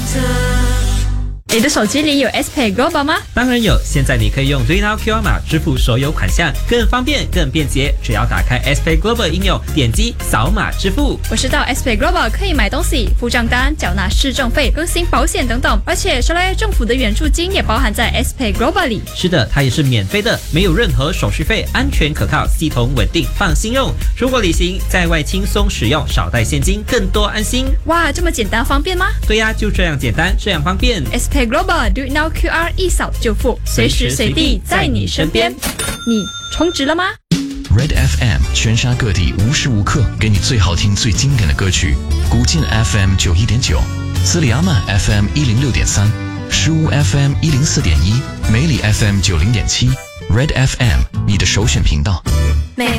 你的手机里有 SPay Global 吗？ 当然有，现在你可以用 DreamNow QR 码支付所有款项，更方便更便捷。只要打开 SPay Global 应用，点击扫码支付。 我知道 SPay Global 可以买东西、付账单、缴纳市政费、更新保险等等，而且说来政府的援助金也包含在 SPay Global 里。 是的，它也是免费的，没有任何手续费，安全可靠，系统稳定，放心用。出国旅行在外轻松使用，少带现金，更多安心。 哇，这么简单方便吗？ 对呀，就这样简单，这样方便。 SPay Global Do It Now QR 一扫就付，随时随地在你身边。你充值了吗？ Red FM 全沙各地无时无刻给你最好听最经典的歌曲。古晋 FM 91.9，斯里亚曼 FM 106.3，石屋 FM 104.1，梅里 FM 90.7。Red FM 你的首选频道。